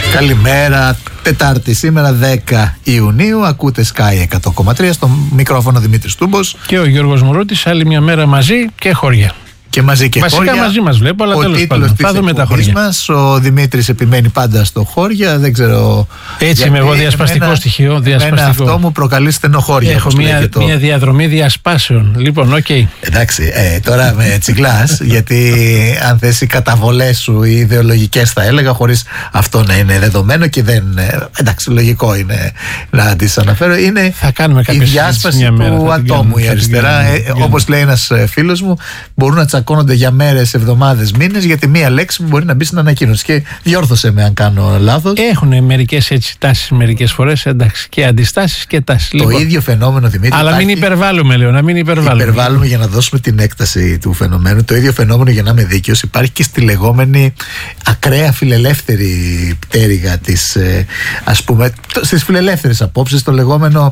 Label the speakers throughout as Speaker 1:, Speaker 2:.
Speaker 1: Καλημέρα, Τετάρτη σήμερα 10 Ιουνίου. Ακούτε Sky 100,3 στο μικρόφωνο Δημήτρης Τούμπος
Speaker 2: και ο Γιώργος Μουρούτης. Άλλη μια μέρα μαζί και χώρια.
Speaker 1: Και μαζί και
Speaker 2: βασικά
Speaker 1: χώρια.
Speaker 2: Μαζί μας βλέπω, αλλά τέλος πάντων. Θα δούμε τα χώρια
Speaker 1: μας. Ο Δημήτρης επιμένει πάντα στο χώρια. Δεν ξέρω.
Speaker 2: Έτσι είμαι εγώ, διασπαστικό στοιχείο.
Speaker 1: Αυτό μου προκαλεί στενοχώρια.
Speaker 2: Έχω μια διαδρομή διασπάσεων. Λοιπόν, οκ.
Speaker 1: Εντάξει, τώρα με τσιγκλάς, γιατί αν θες οι καταβολές σου, οι ιδεολογικές θα έλεγα, χωρίς αυτό να είναι δεδομένο και δεν. Εντάξει, λογικό είναι να τις αναφέρω. Είναι η διάσπαση του ατόμου η αριστερά. Όπως λέει ένας φίλος μου, μπορούν να τσακώνονται για μέρες, εβδομάδες, μήνες, γιατί μία λέξη που μπορεί να μπει στην ανακοίνωση. Και διόρθωσε με αν κάνω λάθος.
Speaker 2: Έχουν μερικές έτσι τάσεις μερικές φορές, εντάξει, και αντιστάσεις και τάσεις.
Speaker 1: Το ίδιο φαινόμενο, Δημήτρη.
Speaker 2: Αλλά μην υπερβάλλουμε, λέω, να μην υπερβάλλουμε.
Speaker 1: Υπερβάλλουμε για να δώσουμε την έκταση του φαινομένου. Το ίδιο φαινόμενο, για να είμαι δίκαιος, υπάρχει και στη λεγόμενη ακραία φιλελεύθερη πτέρυγα της, ας πούμε, στις φιλελεύθερες απόψεις, το λεγόμενο,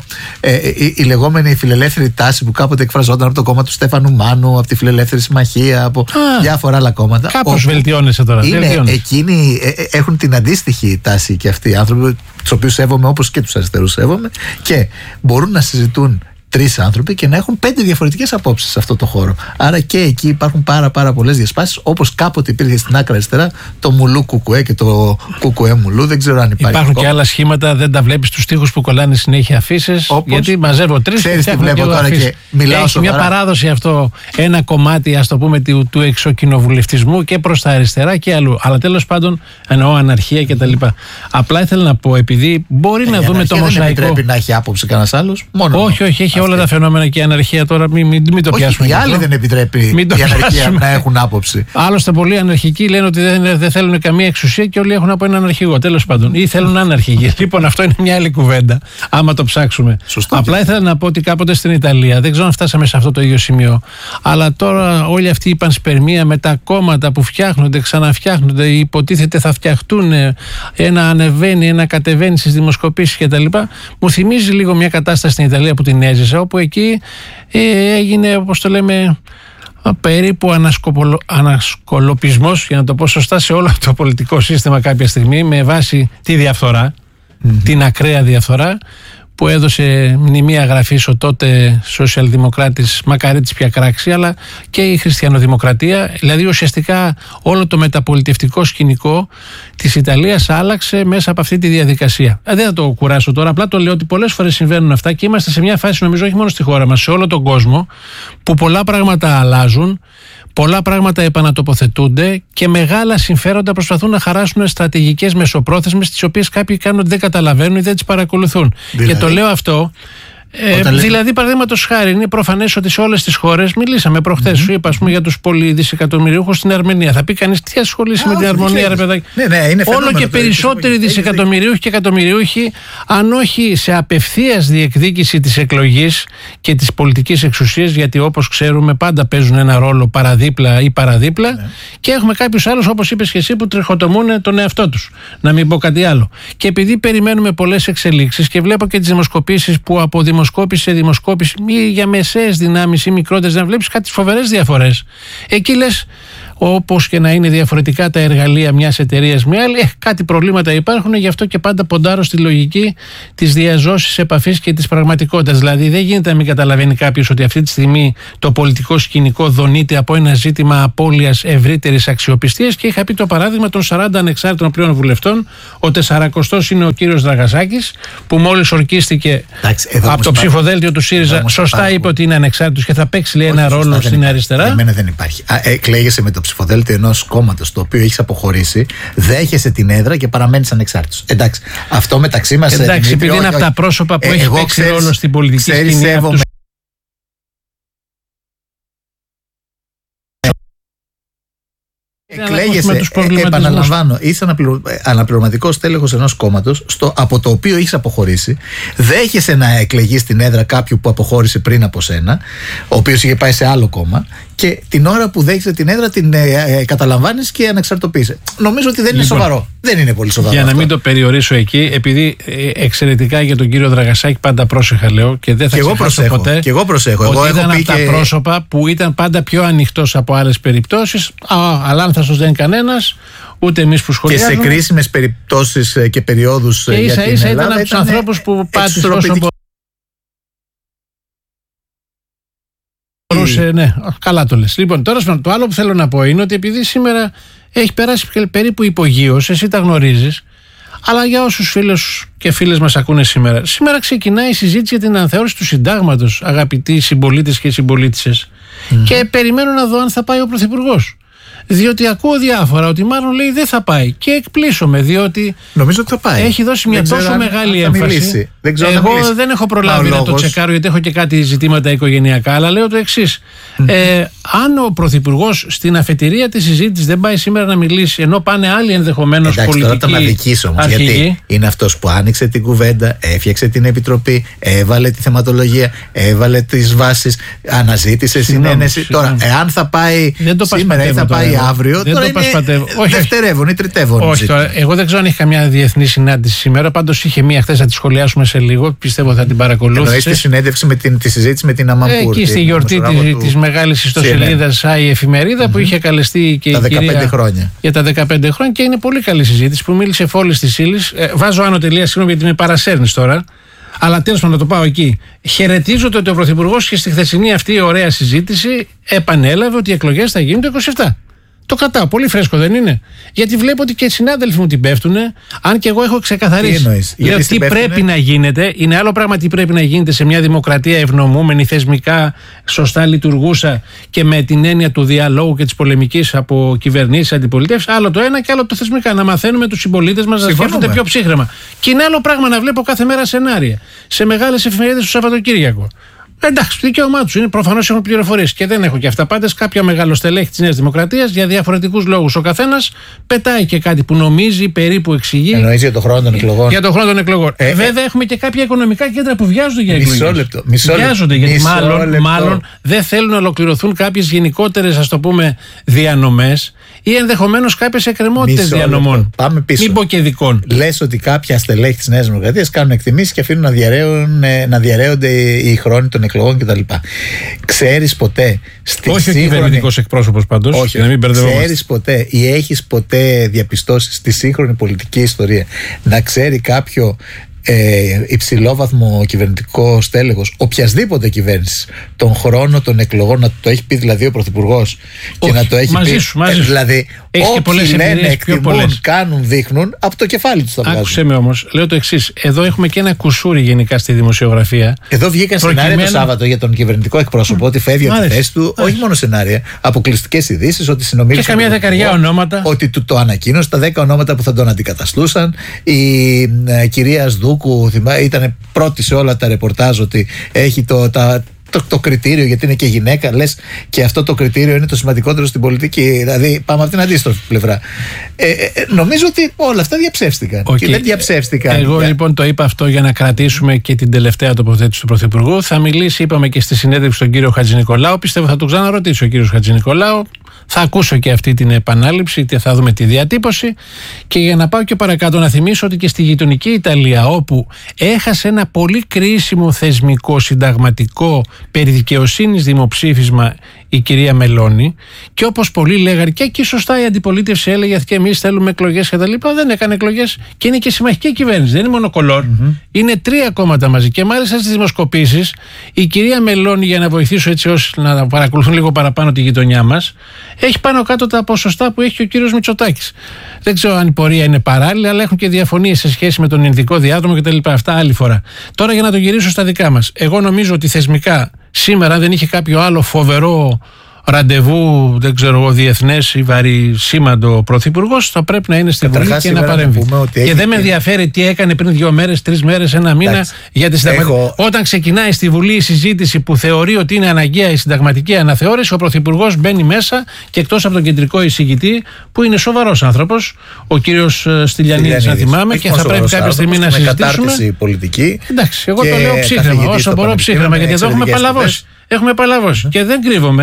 Speaker 1: η λεγόμενη φιλελεύθερη τάση που κάποτε εκφραζόταν από το κόμμα του Στέφανου Μάνου, από τη Φιλελεύθερη Συμμαχία, από διάφορα άλλα κόμματα.
Speaker 2: Κάπως βελτιώνεσαι τώρα.
Speaker 1: Εκείνοι έχουν την αντίστοιχη τάση και αυτοί οι άνθρωποι, τους οποίους σέβομαι όπως και τους αριστερούς σέβομαι, και μπορούν να συζητούν 3 άνθρωποι και να έχουν 5 διαφορετικές απόψεις σε αυτό το χώρο. Άρα και εκεί υπάρχουν πάρα πολλές διασπάσεις, όπως κάποτε υπήρχε στην άκρα αριστερά το μουλού κουκουέ και το κουκουέ μουλού. Δεν ξέρω αν υπάρχει.
Speaker 2: Υπάρχουν και άλλα σχήματα, δεν τα βλέπεις τους τοίχους που κολλάνε συνέχεια αφήσεις. Γιατί μαζεύω 3.
Speaker 1: Ξέρεις τι βλέπω τώρα και μιλάω
Speaker 2: έχει
Speaker 1: σοβαρά.
Speaker 2: Μια παράδοση αυτό, ένα κομμάτι, ας το πούμε, του εξοκοινοβουλευτισμού και προς τα αριστερά και αλλού. Αλλά τέλος πάντων εννοώ αναρχία κτλ. Απλά ήθελα να πω, επειδή μπορεί να δούμε το μοσαϊκό.
Speaker 1: Δεν επιτρέπει να έχει άποψη κανένας άλλος.
Speaker 2: Όχι, έχει όλα τα φαινόμενα και η αναρχία τώρα, μην το πιάσουμε.
Speaker 1: Οι άλλοι δεν επιτρέπει η αναρχία να έχουν άποψη.
Speaker 2: Άλλωστε, πολλοί αναρχικοί λένε ότι δεν θέλουν καμία εξουσία και όλοι έχουν από έναν αρχηγό. Τέλος πάντων. Ή θέλουν αναρχικοί. Λοιπόν, αυτό είναι μια άλλη κουβέντα, άμα το ψάξουμε.
Speaker 1: Σωστό.
Speaker 2: Απλά ήθελα να πω ότι κάποτε στην Ιταλία, δεν ξέρω αν φτάσαμε σε αυτό το ίδιο σημείο, αλλά τώρα όλη αυτή η πανσπερμία με τα κόμματα που φτιάχνονται, ξαναφτιάχνονται, υποτίθεται θα φτιαχτούν, ένα ανεβαίνει, ένα κατεβαίνει στις δημοσκοπήσεις κτλ. Μου θυμίζει λίγο μια κατάσταση στην Ιταλία που την έζησα, όπου εκεί έγινε, όπως το λέμε, περίπου ανασκολοπισμός, για να το πω σωστά, σε όλο το πολιτικό σύστημα κάποια στιγμή, με βάση τη διαφθορά, την ακραία διαφθορά, που έδωσε μνημεία γραφής ο τότε σοσιαλδημοκράτης Μακαρίτης Πιακράκση, αλλά και η χριστιανοδημοκρατία. Δηλαδή ουσιαστικά όλο το μεταπολιτευτικό σκηνικό της Ιταλίας άλλαξε μέσα από αυτή τη διαδικασία. Δεν θα το κουράσω τώρα, απλά το λέω ότι πολλές φορές συμβαίνουν αυτά και είμαστε σε μια φάση, νομίζω, όχι μόνο στη χώρα μας, σε όλο τον κόσμο, που πολλά πράγματα αλλάζουν, πολλά πράγματα επανατοποθετούνται και μεγάλα συμφέροντα προσπαθούν να χαράσουν στρατηγικές μεσοπρόθεσμες, τις οποίες κάποιοι κάνουν ότι δεν καταλαβαίνουν ή δεν τις παρακολουθούν.
Speaker 1: Δηλαδή,
Speaker 2: και το λέω αυτό. Δηλαδή, παραδείγματος χάρη, είναι προφανές ότι σε όλες τις χώρες, μιλήσαμε προχθές, σου είπα, ας πούμε, για τους πολυδισεκατομμυριούχους στην Αρμενία. Θα πει κανείς, τι ασχολείσαι με την Αρμενία, ρε παιδάκι. Όλο και περισσότεροι δισεκατομμυριούχοι και εκατομμυριούχοι, αν όχι σε απευθείας διεκδίκηση της εκλογής και της πολιτικής εξουσίας, γιατί όπως ξέρουμε πάντα παίζουν ένα ρόλο παραδίπλα ή παραδίπλα, και έχουμε κάποιους άλλους, όπως είπες και εσύ, που τριχοτομούν τον εαυτό τους. Να μην πω κάτι άλλο. Και επειδή περιμένουμε πολλές εξελίξεις και βλέπω και τις δημοσκοπήσεις που από δημοσκόπηση σε δημοσκόπηση ή για μεσαίες δυνάμεις ή μικρότερες, να βλέπεις κάτι φοβερές διαφορές. Εκεί λες, όπως και να είναι διαφορετικά τα εργαλεία μιας εταιρείας με άλλη, κάτι προβλήματα υπάρχουν, γι' αυτό και πάντα ποντάρω στη λογική της διαζώσης επαφής και της πραγματικότητας. Δηλαδή δεν γίνεται να μην καταλαβαίνει κάποιος ότι αυτή τη στιγμή το πολιτικό σκηνικό δονείται από ένα ζήτημα απώλειας ευρύτερης αξιοπιστίας, και είχα πει το παράδειγμα των 40 ανεξάρτητων πλέον βουλευτών. Ο 40ος είναι ο κύριος Δραγασάκης, που μόλις ορκίστηκε από το ψηφοδέλτιο του ΣΥΡΙΖΑ. Σωστά είπε ότι είναι ανεξάρτητος και θα παίξει, λέει, ένα ρόλο στην αριστερά.
Speaker 1: Εμένα δεν υπάρχει. Εκλέγεσαι με το ψηφοδέλτιο ενός κόμματος το οποίο έχεις αποχωρήσει, δέχεσαι την έδρα και παραμένεις ανεξάρτητος. Εντάξει, αυτό μεταξύ μας.
Speaker 2: Εντάξει, επειδή είναι από τα πρόσωπα που έχει παίξει ρόλο στην πολιτική σκηνή.
Speaker 1: Εκλέγεσαι, επαναλαμβάνω, είσαι αναπληρωματικός τέλεχος ενός κόμματος από το οποίο έχεις αποχωρήσει. Δέχεσαι να εκλεγείς στην έδρα κάποιου που αποχώρησε πριν από σένα, ο οποίος είχε πάει σε άλλο κόμμα, και την ώρα που δέχεσαι την έδρα την καταλαμβάνεις και ανεξαρτοποιείσαι. Νομίζω ότι δεν είναι σοβαρό. Δεν είναι πολύ σοβαρό.
Speaker 2: Για
Speaker 1: αυτό.
Speaker 2: Να μην το περιορίσω εκεί, επειδή εξαιρετικά για τον κύριο Δραγασάκη πάντα πρόσεχα λέω και δεν θα ξεχάσω ποτέ.
Speaker 1: Και εγώ προσέχω.
Speaker 2: Ότι ήταν από τα πρόσωπα που ήταν πάντα πιο ανοιχτός από άλλες περιπτώσεις. Αλλά αν θα σας δεν είναι κανένας, ούτε εμείς που σχολιάζουμε.
Speaker 1: Και σε κρίσιμες περιπτώσεις και περιόδους.
Speaker 2: Και ίσα-ίσα ήταν από τους ανθρώπους που πάτησε όσο μπορούσε. Ναι, καλά το λες. Λοιπόν, τώρα το άλλο που θέλω να πω είναι ότι επειδή σήμερα έχει περάσει περίπου υπογείως, εσύ τα γνωρίζεις, αλλά για όσους φίλους και φίλες μας ακούνε σήμερα, σήμερα ξεκινάει η συζήτηση για την αναθεώρηση του συντάγματος, αγαπητοί συμπολίτες και συμπολίτησες. Και περιμένω να δω αν θα πάει ο Πρωθυπουργός. Διότι ακούω διάφορα ότι μάλλον λέει δεν θα πάει. Και εκπλήσωμαι, διότι
Speaker 1: νομίζω ότι θα πάει.
Speaker 2: Έχει δώσει μια τόσο μεγάλη έμφαση. Εγώ δεν έχω προλάβει να το τσεκάρω, γιατί έχω και κάτι ζητήματα οικογενειακά. Αλλά λέω το εξής. Αν ο Πρωθυπουργός στην αφετηρία της συζήτησης δεν πάει σήμερα να μιλήσει, ενώ πάνε άλλοι ενδεχομένως πολιτικοί.
Speaker 1: Τώρα τον αδικήσω όμως. Γιατί είναι αυτός που άνοιξε την κουβέντα, έφτιαξε την επιτροπή, έβαλε τη θεματολογία, έβαλε τις βάσεις, αναζήτησε συνένεση. Τώρα, εάν θα πάει σήμερα ή θα πάει αύριο, τώρα είναι δευτερεύον ή τριτεύον.
Speaker 2: Όχι, τώρα, εγώ δεν ξέρω αν έχει καμιά διεθνή συνάντηση σήμερα. Πάντως είχε μία χθες, θα τη σχολιάσουμε σε λίγο. Πιστεύω θα την παρακολούθησε.
Speaker 1: Εννοείς τη συνέντευξη τη συζήτηση με την Αμαμπούρ.
Speaker 2: Εκεί στη γιορτή της μεγάλης ιστοσελίδας η εφημερίδα που είχε καλεστεί και η κυρία
Speaker 1: 15 χρόνια.
Speaker 2: Για τα 15 χρόνια, και είναι πολύ καλή συζήτηση που μίλησε φόλης της ύλης. Βάζω άνω τελεία, συγγνώμη γιατί με παρασέρνεις τώρα. Αλλά τέλος πάντων να το πάω εκεί. Χαιρετίζω ότι ο Πρωθυπουργός και στη χθεσινή αυτή ωραία συζήτηση επανέλαβε ότι οι εκλογές θα γίνουν το 27. Το κρατάω. Πολύ φρέσκο δεν είναι? Γιατί βλέπω ότι και οι συνάδελφοι μου την πέφτουνε. Αν και εγώ έχω ξεκαθαρίσει. Λέω τι πρέπει να γίνεται. Είναι άλλο πράγμα τι πρέπει να γίνεται σε μια δημοκρατία ευνομούμενη, θεσμικά σωστά λειτουργούσα και με την έννοια του διαλόγου και της πολεμικής από κυβερνήσεις, αντιπολιτεύσεις. Άλλο το ένα και άλλο το θεσμικά. Να μαθαίνουμε τους συμπολίτες μας να σκέφτονται πιο ψύχρεμα. Και είναι άλλο πράγμα να βλέπω κάθε μέρα σενάρια σε μεγάλες εφημερίδες το Σαββατοκύριακο. Εντάξει, το δικαίωμά του είναι, προφανώς έχουν πληροφορίες και δεν έχω και αυτά πάντες. Κάποια μεγαλοστελέχη της Νέας Δημοκρατίας για διαφορετικούς λόγους ο καθένας πετάει και κάτι που νομίζει, περίπου εξηγεί.
Speaker 1: Εννοείς για τον χρόνο των εκλογών.
Speaker 2: Για τον χρόνο των εκλογών. Βέβαια, έχουμε και κάποια οικονομικά κέντρα που βιάζονται για εκλογές.
Speaker 1: Βιάζονται
Speaker 2: γιατί μάλλον δεν θέλουν να ολοκληρωθούν κάποιες γενικότερες, ας το πούμε, διανομές ή ενδεχομένως κάποιες εκκρεμότητες διανομών.
Speaker 1: Πάμε πίσω.
Speaker 2: Μην πω και δικών.
Speaker 1: Λες ότι κάποια στελέχη της Νέας Δημοκρατίας κάνουν εκτιμήσεις και αφήνουν να διαρρέονται οι χρόνοι των εκλογών κτλ. Ξέρεις ποτέ
Speaker 2: όχι ο κυβερνητικός εκπρόσωπος πάντως.
Speaker 1: Όχι, να μην μπερδευόμαστε. Ξέρεις ποτέ ή έχεις ποτέ διαπιστώσει στη σύγχρονη πολιτική ιστορία να ξέρει κάποιο υψηλόβαθμο κυβερνητικό στέλεχος οποιασδήποτε κυβέρνηση τον χρόνο των εκλογών να το έχει πει δηλαδή ο Πρωθυπουργός και να το έχει
Speaker 2: μαζί
Speaker 1: πει δηλαδή όποιοι λένε, εκτιμούν, κάνουν, δείχνουν από το κεφάλι τους τα βγάζουν.
Speaker 2: Άκουσέ με όμως, λέω το εξής, εδώ έχουμε και ένα κουσούρι γενικά στη δημοσιογραφία.
Speaker 1: Εδώ βγήκαν σενάρια το Σάββατο για τον κυβερνητικό εκπρόσωπο ότι φεύγει από τη θέση του, όχι μόνο σενάρια, αποκλειστικές ειδήσεις ότι συνομίλησε
Speaker 2: και καμιά δεκαριά ονόματα,
Speaker 1: ότι του το ανακοίνωσε, τα 10 ονόματα που θα τον αντικαταστούσαν. Η κυρία Σδούκου ήταν πρώτη σε όλα τα ρεπορτάζ ότι έχει το κριτήριο, γιατί είναι και γυναίκα, λες, και αυτό το κριτήριο είναι το σημαντικότερο στην πολιτική. Δηλαδή, πάμε από την αντίστροφη πλευρά. Νομίζω ότι όλα αυτά διαψεύστηκαν. Και δεν διαψεύστηκαν.
Speaker 2: Εγώ λοιπόν το είπα αυτό για να κρατήσουμε και την τελευταία τοποθέτηση του Πρωθυπουργού. Θα μιλήσει, είπαμε, και στη συνέντευξη τον κύριο Χατζηνικολάου. Πιστεύω θα τον ξαναρωτήσει ο κύριος Χατζηνικολάου. Θα ακούσω και αυτή την επανάληψη, θα δούμε τη διατύπωση. Και για να πάω και παρακάτω, να θυμίσω ότι και στη γειτονική Ιταλία, όπου έχασε ένα πολύ κρίσιμο θεσμικό συνταγματικό περί δικαιοσύνης δημοψήφισμα η κυρία Μελώνη, και όπως πολλοί λέγανε, και εκεί σωστά η αντιπολίτευση έλεγε και εμείς θέλουμε εκλογές και τα λοιπά, δεν έκανε εκλογές και είναι και συμμαχική κυβέρνηση, δεν είναι μόνο κολόρ, είναι 3 κόμματα μαζί. Και μάλιστα στις δημοσκοπήσεις η κυρία Μελώνη, για να βοηθήσω έτσι ώστε να παρακολουθούν λίγο παραπάνω τη γειτονιά μας, έχει πάνω κάτω τα ποσοστά που έχει και ο κύριος Μητσοτάκης. Δεν ξέρω αν η πορεία είναι παράλληλη, αλλά έχουν και διαφωνίες σε σχέση με τον Ινδικό διάδρομο κτλ. Αυτά άλλη φορά. Τώρα για να το γυρίσω στα δικά μας. Εγώ νομίζω ότι θεσμικά σήμερα δεν είχε κάποιο άλλο φοβερό ραντεβού, δεν ξέρω εγώ, διεθνές ή βαρισίμαντο πρωθυπουργός, θα πρέπει να είναι στη Βουλή και να παρέμβει. Και δεν με ενδιαφέρει τι έκανε πριν 2 μέρες, 3 μέρες, 1 μήνα για τη συνταγματική. Όταν ξεκινάει στη Βουλή η συζήτηση που θεωρεί ότι είναι αναγκαία η συνταγματική αναθεώρηση, ο πρωθυπουργός μπαίνει μέσα και εκτός από τον κεντρικό εισηγητή, που είναι σοβαρός άνθρωπος, ο κύριος Στυλιανίδης, να θυμάμαι, και θα πρέπει κάποια στιγμή να συζητήσουμε. Εντάξει, εγώ το λέω ψύχρεμα, όσο μπορώ ψύχρεμα, γιατί εδώ έχουμε παλαβώσει. Έχουμε παλαβώσει. Και δεν κρύβομαι.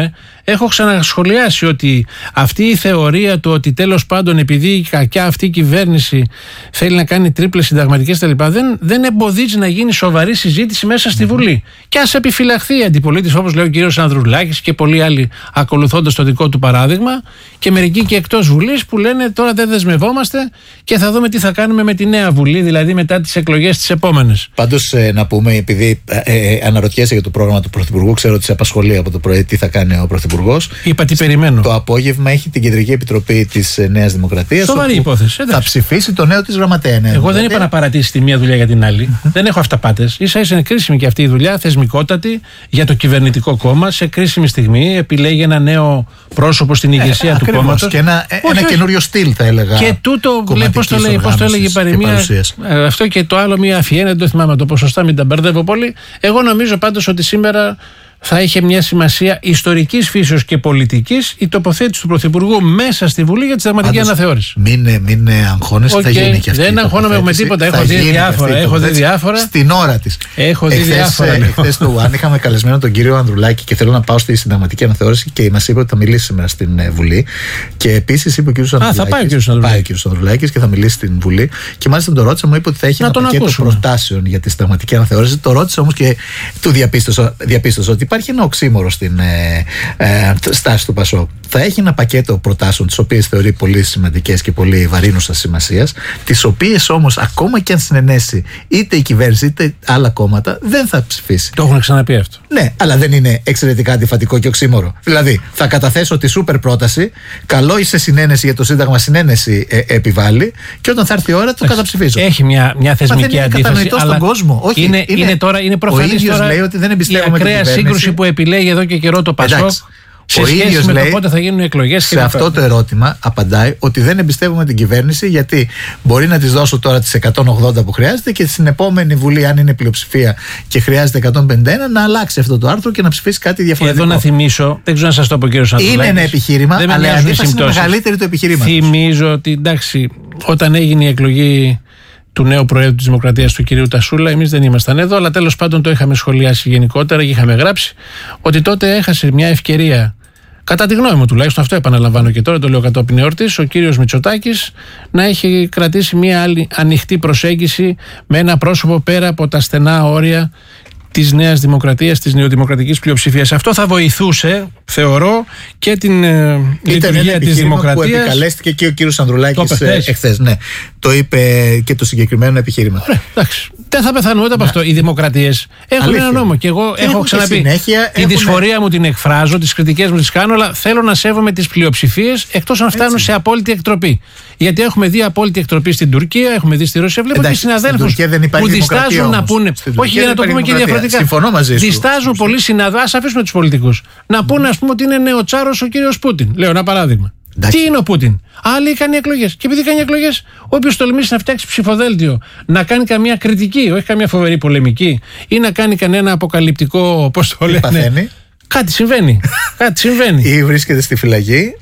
Speaker 2: έχω ξανασχολιάσει ότι αυτή η θεωρία του ότι τέλος πάντων επειδή η κακιά αυτή η κυβέρνηση θέλει να κάνει τρίπλες συνταγματικές κτλ. Δεν εμποδίζει να γίνει σοβαρή συζήτηση μέσα στη Βουλή. Και ας επιφυλαχθεί η αντιπολίτευση, όπως λέει ο κύριος Ανδρουλάκης και πολλοί άλλοι ακολουθώντας το δικό του παράδειγμα, και μερικοί και εκτός Βουλής που λένε τώρα δεν δεσμευόμαστε και θα δούμε τι θα κάνουμε με τη νέα Βουλή, δηλαδή μετά τις εκλογές τις επόμενες.
Speaker 1: Πάντως να πούμε, επειδή αναρωτιέσαι για το πρόγραμμα του Πρωθυπουργού, ξέρω ότι σε απασχολεί από το πρωί τι θα κάνει ο Πρωθυπουργός.
Speaker 2: Είπα τι περιμένω.
Speaker 1: Το απόγευμα έχει την Κεντρική Επιτροπή της Νέας Δημοκρατίας.
Speaker 2: Σοβαρή υπόθεση.
Speaker 1: Θα ψηφίσει το νέο της γραμματέα.
Speaker 2: Εγώ δεν είπα να παρατήσει τη μία δουλειά για την άλλη. Δεν έχω αυταπάτες. Ίσα-ίσα είναι κρίσιμη και αυτή η δουλειά, θεσμικότατη για το κυβερνητικό κόμμα. Σε κρίσιμη στιγμή επιλέγει ένα νέο πρόσωπο στην ηγεσία του κόμματος.
Speaker 1: Και ένα καινούριο στυλ, θα έλεγα.
Speaker 2: Και τούτο, πώς το έλεγε η παροιμία. Αυτό και το άλλο, μία αφιένεια, δεν το θυμάμαι το ποσοστά, μην τα μπερδεύω πολύ. Εγώ νομίζω πάντως ότι σήμερα θα είχε μια σημασία ιστορικής φύσεως και πολιτικής η τοποθέτηση του Πρωθυπουργού μέσα στη Βουλή για τη συνταγματική αναθεώρηση.
Speaker 1: Μην αγχώνεσαι, θα γίνει και αυτή.
Speaker 2: Δεν αγχώνομαι με τίποτα. Έχω δει διάφορα.
Speaker 1: Στην ώρα της.
Speaker 2: Έχω δει διάφορα.
Speaker 1: Εχθές του Ουάν είχαμε καλεσμένο τον κύριο Ανδρουλάκη και θέλω να πάω στη συνταγματική αναθεώρηση και μας είπε ότι θα μιλήσει σήμερα στην Βουλή. Και επίσης είπε ο κύριος Ανδρουλάκης.
Speaker 2: Θα πάει ο κύριος
Speaker 1: Ανδρουλάκης και θα μιλήσει στην Βουλή. Και μάλιστα τον ρώτησα, μου είπε ότι θα έχει ένα πακέτο προτάσεων για τη συνταγματική αναθεώρηση. Το ρώτησα όμως και του διαπίστωσα ότι υπάρχει ένα οξύμορο στην στάση του ΠΑΣΟΚ. Θα έχει ένα πακέτο προτάσεων, τις οποίες θεωρεί πολύ σημαντικές και πολύ βαρύνουσας σημασίας, τις οποίες όμως ακόμα και αν συνενέσει είτε η κυβέρνηση είτε άλλα κόμματα, δεν θα ψηφίσει.
Speaker 2: Το έχουν ξαναπεί αυτό.
Speaker 1: Ναι, αλλά δεν είναι εξαιρετικά αντιφατικό και οξύμορο. Δηλαδή, θα καταθέσω τη σούπερ πρόταση, καλό είσαι συνένεση για το Σύνταγμα, συνένεση επιβάλλει, και όταν θα έρθει η ώρα το καταψηφίζω.
Speaker 2: Έχει μια θεσμική αντίφαση.
Speaker 1: Στον κόσμο. Όχι,
Speaker 2: είναι προφανής τώρα
Speaker 1: λέει ότι δεν εμπιστεύομαι την κυβέρνηση.
Speaker 2: Σύγκρουση που επιλέγει εδώ και καιρό το ΠΑΣΟΚ. Ο ίδιος λέει, πότε θα γίνουν οι εκλογές.
Speaker 1: Σε αυτό το ερώτημα απαντάει ότι δεν εμπιστεύομαι την κυβέρνηση, γιατί μπορεί να της δώσω τώρα τις 180 που χρειάζεται και στην επόμενη Βουλή, αν είναι πλειοψηφία και χρειάζεται 151, να αλλάξει αυτό το άρθρο και να ψηφίσει κάτι διαφορετικό.
Speaker 2: Εδώ να θυμίσω, δεν ξέρω να σας το πω, κύριο Ανδρουλάκη.
Speaker 1: Είναι ένα επιχείρημα, αλλά η αντίφαση είναι μεγαλύτερη το επιχείρημα.
Speaker 2: Θυμίζω ότι εντάξει, όταν έγινε η εκλογή του νέου Προέδρου της Δημοκρατίας, του κυρίου Τασούλα, εμείς δεν ήμασταν εδώ, αλλά τέλος πάντων το είχαμε σχολιάσει γενικότερα και είχαμε γράψει ότι τότε έχασε μια ευκαιρία, κατά τη γνώμη μου τουλάχιστον, αυτό επαναλαμβάνω και τώρα, το λέω κατόπιν εορτής, ο κύριος Μητσοτάκης να έχει κρατήσει μια άλλη ανοιχτή προσέγγιση με ένα πρόσωπο πέρα από τα στενά όρια της Νέας Δημοκρατίας, της νεοδημοκρατικής πλειοψηφίας. Αυτό θα βοηθούσε, θεωρώ, και την λειτουργία της Δημοκρατίας.
Speaker 1: Που επικαλέστηκε και ο κύριος Ανδρουλάκης εχθές. Ναι, το είπε και το συγκεκριμένο επιχείρημα.
Speaker 2: Ωραία, εντάξει. Δεν θα πεθάνουν ούτε από αυτό. Οι δημοκρατίες έχουν ένα νόμο. Και εγώ έχω ξαναπεί. Τη δυσφορία μου την εκφράζω, τις κριτικές μου τις κάνω, αλλά θέλω να σέβομαι τις πλειοψηφίες, εκτός αν φτάνουν σε απόλυτη εκτροπή. Γιατί έχουμε δει απόλυτη εκτροπή στην Τουρκία, έχουμε δει στη Ρωσία. Βλέπω και συναδέλφους που διστάζουν να πούνε. Όχι, για να το πούμε και διαφορετικά.
Speaker 1: Συμφωνώ μαζί σου.
Speaker 2: Διστάζουν πολλοί συναδέλφοι. Ας αφήσουμε τους πολιτικούς. Να πούνε, ας πούμε, ότι είναι νεοτσάρος ο κύριος Πούτιν. Λέω ένα παράδειγμα. Τι είναι ο Πούτιν? Άλλοι κάνει εκλογές. Και επειδή κάνει εκλογές, όποιος τολμήσει να φτιάξει ψηφοδέλτιο, να κάνει καμία κριτική, όχι καμία φοβερή πολεμική, ή να κάνει κανένα αποκαλυπτικό, πώς το λένε. Κάτι συμβαίνει. Κάτι συμβαίνει.
Speaker 1: Ή βρίσκεται στη φυλακή.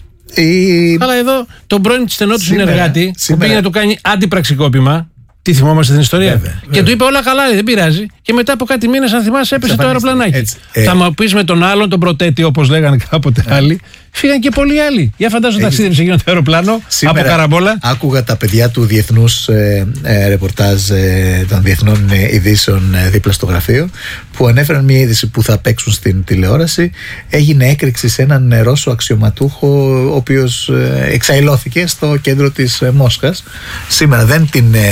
Speaker 2: Αλλά εδώ τον πρώην στενό του συνεργάτη, που πήγε να του κάνει αντιπραξικόπημα. Τι θυμόμαστε την ιστορία. Βέβαια. Και του είπε όλα καλά, δεν πειράζει. Και μετά από κάτι μήνες, αν θυμάσαι, έπεσε το αεροπλανάκι. Θα μου πει με τον άλλον, τον Προτέτη, όπως λέγανε κάποτε άλλοι, φύγαν και πολλοί άλλοι. Για φαντάζομαι ταξίδευε σε εκείνο το αεροπλάνο από Καραμπόλα.
Speaker 1: Άκουγα τα παιδιά του διεθνούς ρεπορτάζ των διεθνών ειδήσεων δίπλα στο γραφείο, που ανέφεραν μια είδηση που θα παίξουν στην τηλεόραση. Έγινε έκρηξη σε έναν Ρώσο αξιωματούχο, ο οποίος εξαϊλώθηκε στο κέντρο της Μόσχας. Σήμερα δεν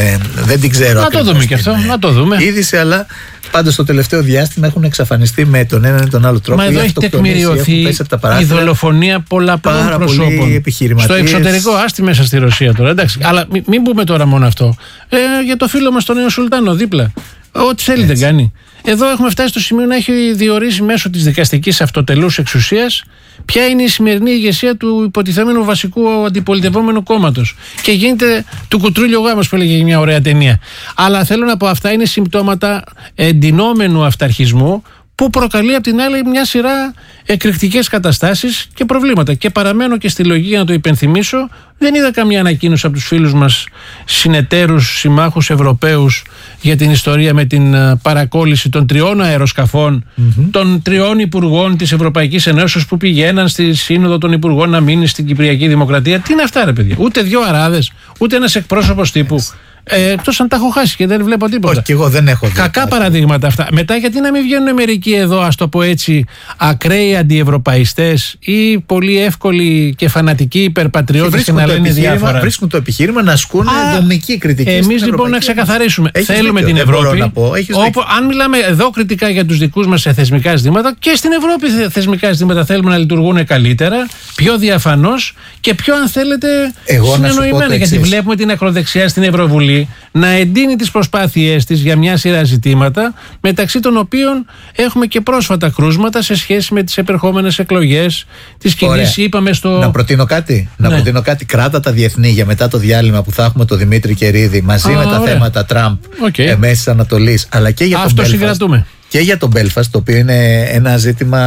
Speaker 1: την ξέρω.
Speaker 2: Να το δούμε και αυτό. Να το δούμε.
Speaker 1: Είδηση, αλλά πάντως στο τελευταίο διάστημα έχουν εξαφανιστεί με τον έναν ή τον άλλο τρόπο.
Speaker 2: Μα εδώ έχει τεκμηριωθεί η δολοφονία πολλαπλών προσώπων. Στο εξωτερικό, άστη μέσα στη Ρωσία τώρα. Εντάξει. Αλλά μην πούμε τώρα μόνο αυτό. Για το φίλο μας τον νέο Σουλτάνο δίπλα. Ό,τι θέλει δεν κάνει. Εδώ έχουμε φτάσει στο σημείο να έχει διορίσει μέσω της δικαστικής αυτοτελούς εξουσίας ποια είναι η σημερινή ηγεσία του υποτιθέμενου βασικού αντιπολιτευόμενου κόμματος. Και γίνεται του κουτρούλιο γάμος, που έλεγε μια ωραία ταινία. Αλλά θέλω να πω, αυτά είναι συμπτώματα εντυνόμενου αυταρχισμού που προκαλεί απ' την άλλη μια σειρά εκρηκτικές καταστάσεις και προβλήματα. Και παραμένω και στη λογική να το υπενθυμίσω, δεν είδα καμία ανακοίνωση από τους φίλους μας συνεταίρους, συμμάχους Ευρωπαίους για την ιστορία με την παρακόλληση των 3 αεροσκαφών, των 3 υπουργών της Ευρωπαϊκής Ενώσεως που πηγαίναν στη Σύνοδο των Υπουργών να μείνει στην Κυπριακή Δημοκρατία. Τι είναι αυτά, ρε παιδιά? Ούτε 2 αράδες, ούτε ένας εκπρόσωπος τύπου. Εκτός αν τα έχω χάσει και δεν βλέπω τίποτα.
Speaker 1: Όχι, και εγώ δεν έχω δει.
Speaker 2: Κακά παραδείγματα αυτά. Μετά, γιατί να μην βγαίνουν μερικοί εδώ, ας το πω έτσι, ακραίοι αντιευρωπαϊστές ή πολύ εύκολοι και φανατικοί υπερπατριώτες και να λένε διάφορα.
Speaker 1: Βρίσκουν το επιχείρημα να ασκούν δομική κριτική.
Speaker 2: Εμείς λοιπόν να ξεκαθαρίσουμε. Θέλουμε την Ευρώπη. Αν μιλάμε εδώ κριτικά για τους δικούς μας θεσμικά ζητήματα, και στην Ευρώπη θεσμικά ζητήματα θέλουμε να λειτουργούν καλύτερα, πιο διαφανώς και πιο, αν θέλετε, συνεννοημένα. Γιατί βλέπουμε την ακροδεξιά στην Ευρωβουλή να εντείνει τις προσπάθειές της για μια σειρά ζητήματα, μεταξύ των οποίων έχουμε και πρόσφατα κρούσματα σε σχέση με τις επερχόμενες εκλογές, τις κινήσεις, είπαμε στο...
Speaker 1: Να προτείνω κάτι. Να προτείνω κάτι. Κράτα τα διεθνή για μετά το διάλειμμα που θα έχουμε το Δημήτρη Κερίδη μαζί με τα θέματα Τραμπ, Μέσης της Ανατολής, αλλά και για τον Belfast. Και για τον Belfast, το οποίο είναι ένα ζήτημα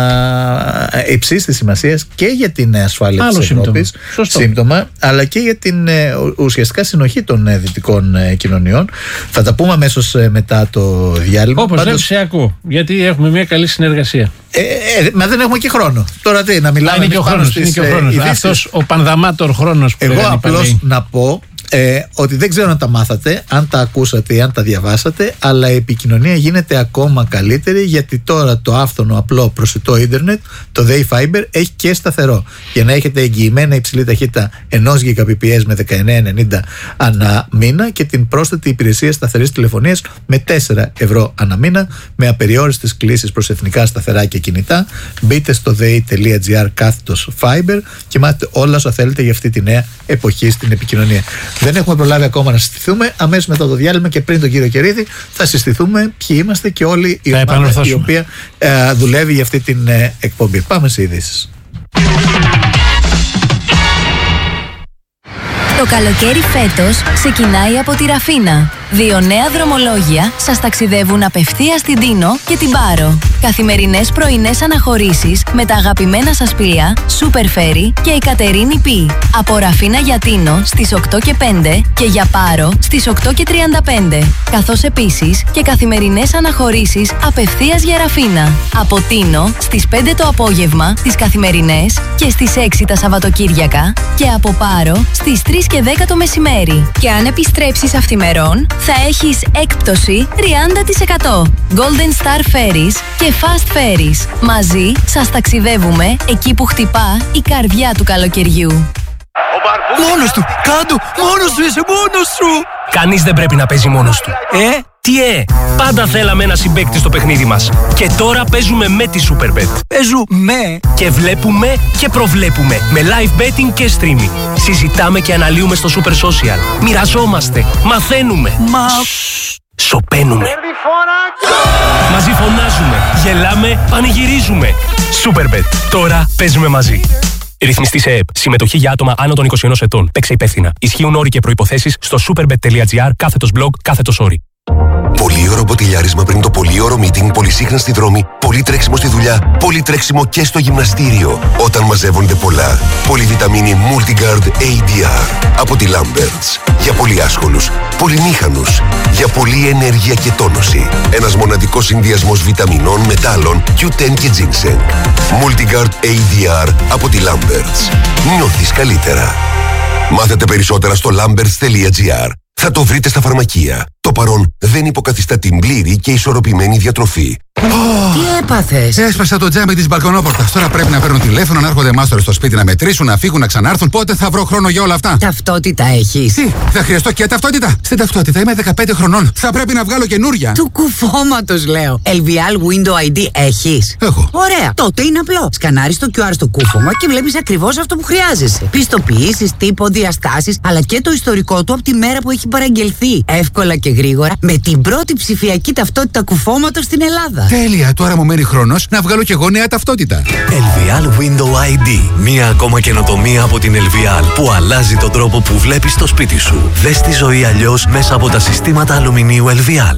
Speaker 1: υψής της σημασίας και για την ασφάλεια της Ευρώπης, σύμπτωμα, αλλά και για την ουσιαστικά συνοχή των δυτικών κοινωνιών. Θα τα πούμε αμέσως μετά το διάλειμμα.
Speaker 2: Όπως δεν σε ακούω, γιατί έχουμε μια καλή συνεργασία.
Speaker 1: Μα δεν έχουμε και χρόνο. Τώρα τι, να μιλάμε
Speaker 2: είναι πάνω στις ειδήσεις. Αυτός ο πανδαμάτορ χρόνος που
Speaker 1: εγώ απλώς να πω ότι δεν ξέρω αν τα μάθατε, αν τα ακούσατε ή αν τα διαβάσατε, αλλά η επικοινωνία γίνεται ακόμα καλύτερη, γιατί τώρα το άφθονο απλό προσιτό ίντερνετ, το Day Fiber, έχει και σταθερό. Για να έχετε εγγυημένα υψηλή ταχύτητα 1 Gbps με 19,90 ανά μήνα και την πρόσθετη υπηρεσία σταθερής τηλεφωνίας με 4 ευρώ ανά μήνα, με απεριόριστες κλήσεις προς εθνικά σταθερά και κινητά. Μπείτε στο dei.gr/fiber και μάθετε όλα όσα θέλετε για αυτή τη νέα εποχή στην επικοινωνία. Δεν έχουμε προλάβει ακόμα να συστηθούμε. Αμέσως μετά το διάλειμμα και πριν τον κύριο Κερίδη θα συστηθούμε ποιοι είμαστε και όλη η ομάδα η οποία δουλεύει για αυτή την εκπομπή. Πάμε σε ειδήσεις.
Speaker 3: Το καλοκαίρι φέτος ξεκινάει από τη Ραφίνα. 2 νέα δρομολόγια σας ταξιδεύουν απευθείας στην Τίνο και την Πάρο. Καθημερινές πρωινές αναχωρήσεις με τα αγαπημένα σας πλοία Super Ferry και η Κατερίνη Π. Από Ραφίνα για Τίνο στις 8 και 5 και για Πάρο στις 8 και 35. Καθώς επίσης και καθημερινές αναχωρήσεις απευθείας για Ραφίνα. Από Τίνο στις 5 το απόγευμα τις καθημερινές και στις 6 τα Σαββατοκύριακα και από Πάρο στις 3 και 10 το μεσημέρι. Και αν επιστρέψεις αυθημερών, θα έχεις έκπτωση 30%. Golden Star Ferries και Fast Ferries. Μαζί σας ταξιδεύουμε εκεί που χτυπά η καρδιά του καλοκαιριού.
Speaker 4: Μόνος του! Κάντο! Μόνος σου! Είσαι μόνος σου!
Speaker 5: Κανείς δεν πρέπει να παίζει μόνος του. Τι πάντα θέλαμε ένα συμπαίκτη στο παιχνίδι μας. Και τώρα παίζουμε με τη Superbet.
Speaker 4: Παίζουμε!
Speaker 5: Και βλέπουμε και προβλέπουμε με live betting και streaming. Συζητάμε και αναλύουμε στο Super Social. Μοιραζόμαστε, μαθαίνουμε. Σοπαίνουμε. Μαζί φωνάζουμε, γελάμε, πανηγυρίζουμε. Superbet. Τώρα παίζουμε μαζί. Ρυθμιστή σε ΕΕΠ. Συμμετοχή για άτομα άνω των 21 ετών. Παίξε υπεύθυνα. Ισχύουν όροι και προϋποθέσεις στο superbet.gr/blog/όροι.
Speaker 6: Πολύωρο μποτιλιάρισμα πριν το πολύωρο meeting, πολυσύχνα στη δρόμη, πολύ τρέξιμο στη δουλειά, πολύ τρέξιμο και στο γυμναστήριο. Όταν μαζεύονται πολλά. Πολυβιταμίνη Multigard ADR από τη Lamberts. Για πολύ άσχολους, πολυμήχανους. Για πολλή ενέργεια και τόνωση. Ένας μοναδικός συνδυασμός βιταμινών, μετάλλων, Q10 και ginseng. Multigard ADR από τη Lamberts. Νιώθεις καλύτερα. Μάθετε περισσότερα στο lamberts.gr. Θα το βρείτε στα φαρμακεία. Το παρόν δεν υποκαθιστά την πλήρη και ισορροπημένη διατροφή.
Speaker 4: Τι έπαθες?
Speaker 7: Έσπασα το τζάμι της μπαλκονόπορτας. Τώρα πρέπει να παίρνουν τηλέφωνο, να έρχονται μάστορες στο σπίτι να μετρήσουν, να φύγουν, να ξανάρθουν. Πότε θα βρω χρόνο για όλα αυτά?
Speaker 4: Ταυτότητα έχεις?
Speaker 7: Τι, θα χρειαστώ και ταυτότητα? Στην ταυτότητα είμαι 15 χρονών. Θα πρέπει να βγάλω καινούρια.
Speaker 4: Του κουφώματος λέω. LVL Window ID έχεις?
Speaker 7: Έχω.
Speaker 4: Ωραία. Τότε είναι απλό. Σκανάρεις το QR στο κούφωμα και βλέπεις ακριβώς αυτό που χρειάζεσαι. Πιστοποιήσεις, τύπο, διαστάσεις, αλλά και το ιστορικό του από τη μέρα που έχει παραγγελθεί. Εύκολα και γρήγορα με την πρώτη ψηφιακή ταυτότητα κουφώματος στην Ελλάδα.
Speaker 7: Τέλεια, τώρα μου μένει χρόνος να βγάλω κι εγώ νέα ταυτότητα.
Speaker 8: LVL Window ID. Μία ακόμα καινοτομία από την LVL που αλλάζει τον τρόπο που βλέπεις το σπίτι σου. Δες τη ζωή αλλιώς μέσα από τα συστήματα αλουμινίου LVL.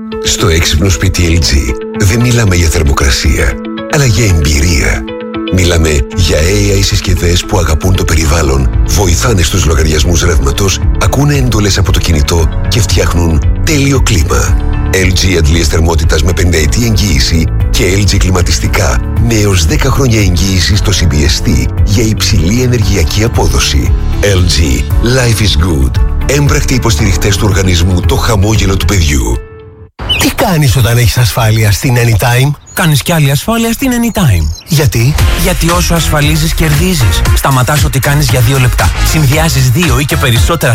Speaker 6: Στο έξυπνο σπίτι LG δεν μιλάμε για θερμοκρασία, αλλά για εμπειρία. Μιλάμε για AI συσκευές που αγαπούν το περιβάλλον, βοηθάνε στους λογαριασμούς ρεύματος, ακούνε εντολές από το κινητό και φτιάχνουν τέλειο κλίμα. LG αντλίες θερμότητας με 50ετή εγγύηση και LG κλιματιστικά με έως 10 χρόνια εγγύηση στο CBST για υψηλή ενεργειακή απόδοση. LG. Life is good. Έμπρακτοι υποστηριχτές του οργανισμού το χαμόγελο του παιδιού.
Speaker 5: Τι κάνεις όταν έχεις ασφάλεια στην Anytime?
Speaker 9: Κάνεις κι άλλη ασφάλεια στην Anytime.
Speaker 5: Γιατί?
Speaker 9: Γιατί όσο ασφαλίζεις κερδίζεις. Σταματάς ό,τι κάνεις για 2 λεπτά. Συνδυάζεις 2 ή και περισσότερα